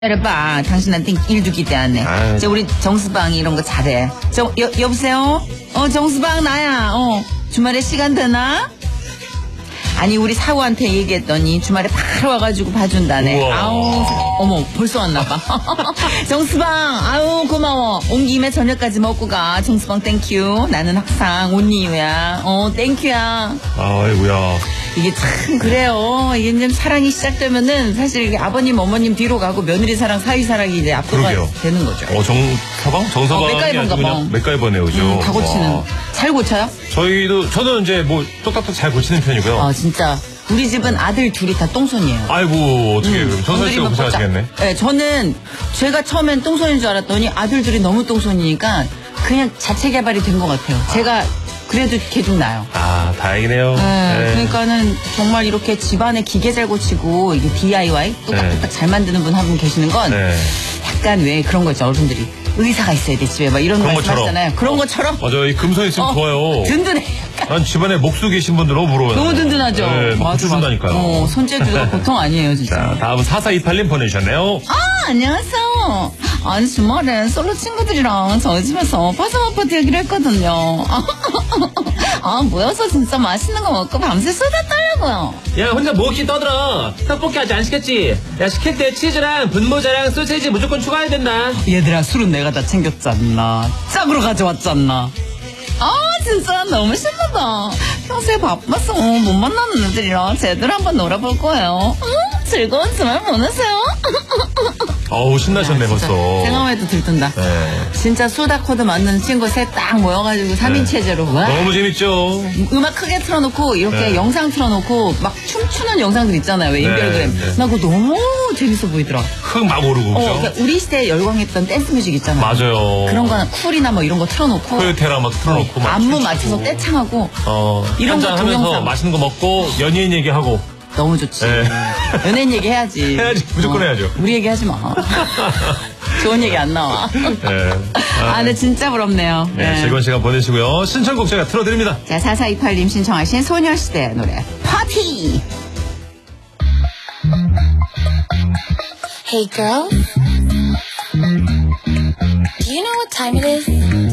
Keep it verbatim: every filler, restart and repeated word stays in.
기다려봐. 당신한테 일도 기대 안 해. 아유. 저 우리 정수방이 이런 거 잘해. 저, 여, 여보세요? 어, 정수방 나야. 어, 주말에 시간 되나? 아니, 우리 사우한테 얘기했더니 주말에 바로 와가지고 봐준다네. 우와. 아우, 어머, 벌써 왔나봐. 정수방, 아우, 고마워. 온 김에 저녁까지 먹고 가. 정수방 땡큐. 나는 항상 온니유야. 어, 땡큐야. 아이고야. 이게 참 그래요. 이게 이제 사랑이 시작되면은 사실 이게 아버님 어머님 뒤로 가고 며느리 사랑 사위 사랑이 이제 앞서가 그러게요. 되는 거죠. 어, 정서방? 정서방이 어, 맥가이버인가 아주 그냥 봐. 맥가이버네요, 그죠? 음, 다 고치는. 와. 잘 고쳐요? 저희도, 저는 이제 뭐, 똑딱똑 잘 고치는 편이고요. 아 진짜 우리 집은 아들 둘이 다 똥손이에요. 아이고, 어떻게, 음, 그럼 전설 씨가 건드리면 고생하시겠네. 꽂자. 네, 저는 제가 처음엔 똥손인 줄 알았더니 아들들이 너무 똥손이니까 그냥 자체 개발이 된 것 같아요. 제가 그래도 계속 나요. 아, 다행이네요. 네, 네. 그러니까는 정말 이렇게 집안에 기계 잘 고치고 이게 디아이와이 뚝딱뚝딱 잘 만드는 분 한 분 계시는 건 네. 약간 왜 그런 거죠 어른들이 의사가 있어야 돼 집에 막 이런 그런 말씀 것처럼. 하잖아요. 그런 것처럼 맞아요. 이 금손 있으면 어, 좋아요. 든든해. 난 집안에 목수 계신 분들 너무 부러워요. 너무 든든하죠. 네, 막 고쳐준다니까요. 어, 손재주가 보통 아니에요 진짜. 자, 다음은 사사이팔 님 보내주셨네요. 아 안녕하세요. 아니 주말에 솔로 친구들이랑 저희 집에서 파자마 파티 하기로 했거든요. 아 모여서 진짜 맛있는 거 먹고 밤새 수다 떨려고요. 야 혼자 뭐기 떠들어. 떡볶이 아직 안 시켰지? 야 시킬 때 치즈랑 분모자랑 소세지 무조건 추가해야 된다. 얘들아 술은 내가 다 챙겼잖아. 짝으로 가져왔잖아. 아 진짜 너무 신나다. 평소에 바빠서 못 만나는 애들이랑 제대로 한번 놀아볼 거예요. 음, 즐거운 주말 보내세요. 어우, 신나셨네, 벌써. 생각해도 들뜬다. 네. 진짜 수다 코드 맞는 친구 셋 딱 모여가지고 삼 인 네. 체제로 와. 너무 재밌죠? 음악 크게 틀어놓고 이렇게 네. 영상 틀어놓고 막 춤추는 영상들 있잖아요. 왜 인별그램. 네, 네. 나 그거 너무 재밌어 보이더라. 흙 막 오르고, 어, 그죠? 그러니까 우리 시대에 열광했던 댄스 뮤직 있잖아요. 맞아요. 그런 거나 쿨이나 뭐 이런 거 틀어놓고 코요테라 막 틀어놓고 막 안무 춤추고. 맞춰서 떼창하고 어, 이런 거 한잔 하면서 동영상. 맛있는 거 먹고 연예인 얘기하고 너무 좋지. 네. 연예인 얘기 해야지. 해야지, 무조건 해야죠. 우리 얘기 하지 마. 좋은 얘기 안 나와. 네. 아, 근데 진짜 부럽네요. 네, 즐거운 시간 보내시고요. 신청곡 제가 틀어드립니다. 자, 사사이팔 님 신청하신 소녀시대 노래 파티. Hey girls, do you know what time it is?